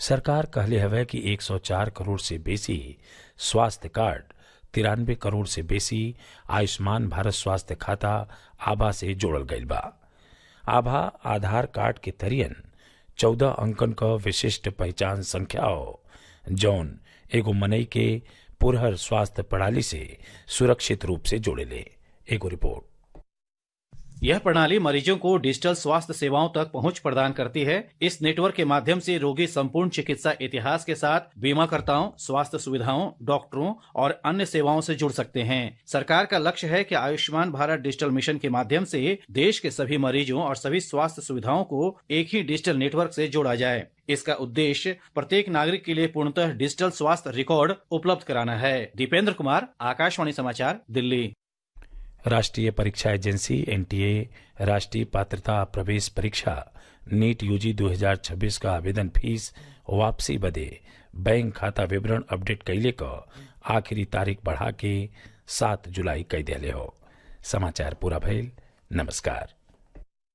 सरकार कहले हवे कि 104 करोड़ से बेसी स्वास्थ्य कार्ड, 93 करोड़ से बेसी आयुष्मान भारत स्वास्थ्य खाता आभा से जोड़ल गईल बा। आभा आधार कार्ड के तरियन 14 अंकन क विशिष्ट पहचान संख्या हो, जौन एगो मनई के पुरहर स्वास्थ्य प्रणाली से सुरक्षित रूप से जोड़ेले। एगो रिपोर्ट। यह प्रणाली मरीजों को डिजिटल स्वास्थ्य सेवाओं तक पहुंच प्रदान करती है। इस नेटवर्क के माध्यम से रोगी संपूर्ण चिकित्सा इतिहास के साथ बीमाकर्ताओं, स्वास्थ्य सुविधाओं, डॉक्टरों और अन्य सेवाओं से जुड़ सकते हैं। सरकार का लक्ष्य है कि आयुष्मान भारत डिजिटल मिशन के माध्यम से देश के सभी मरीजों और सभी स्वास्थ्य सुविधाओं को एक ही डिजिटल नेटवर्क से जोड़ा जाए। इसका उद्देश्य प्रत्येक नागरिक के लिए पूर्णतः डिजिटल स्वास्थ्य रिकॉर्ड उपलब्ध कराना है। दीपेंद्र कुमार, आकाशवाणी समाचार, दिल्ली। राष्ट्रीय परीक्षा एजेंसी एनटीए राष्ट्रीय पात्रता प्रवेश परीक्षा नीट यूजी 2026 का आवेदन फीस वापसी बदे बैंक खाता विवरण अपडेट कैले क आखिरी तारीख बढ़ा के 7 जुलाई कई दिले हो। समाचार पूरा भइल। नमस्कार।